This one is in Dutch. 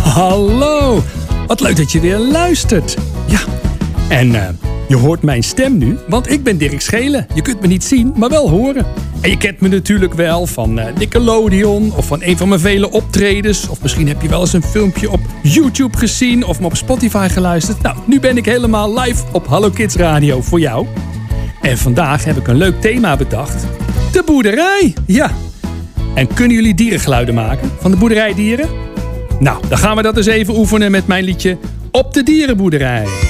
Hallo, wat leuk dat je weer luistert. Ja, en je hoort mijn stem nu, want ik ben Dirk Schelen. Je kunt me niet zien, maar wel horen. En je kent me natuurlijk wel van Nickelodeon of van een van mijn vele optredens. Of misschien heb je wel eens een filmpje op YouTube gezien of me op Spotify geluisterd. Nou, nu ben ik helemaal live op Hallo Kids Radio voor jou. En vandaag heb ik een leuk thema bedacht. De boerderij, ja. En kunnen jullie dierengeluiden maken van de boerderijdieren? Nou, dan gaan we dat eens even oefenen met mijn liedje Op de dierenboerderij.